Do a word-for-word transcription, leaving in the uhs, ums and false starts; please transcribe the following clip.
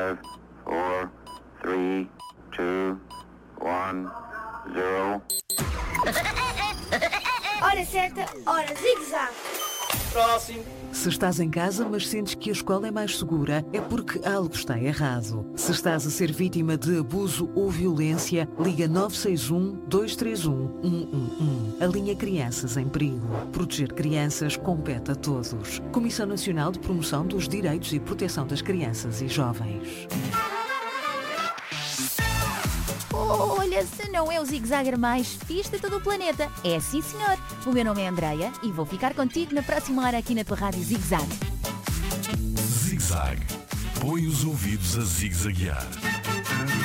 five, four, three, two, one, zero. Hora certa, hora zigue-zague. Próximo. Se estás em casa, mas sentes que a escola é mais segura, é porque algo está errado. Se estás a ser vítima de abuso ou violência, liga nove seis um, dois três um, um um um. A linha Crianças em Perigo. Proteger crianças compete a todos. Comissão Nacional de Promoção dos Direitos e Proteção das Crianças e Jovens. Olha, se não é o zigue-zaguer mais fixe de todo o planeta. É sim, senhor. O meu nome é Andreia e vou ficar contigo na próxima hora aqui na tua rádio Zig-Zag. Zig-Zag. Põe os ouvidos a zigue-zaguear.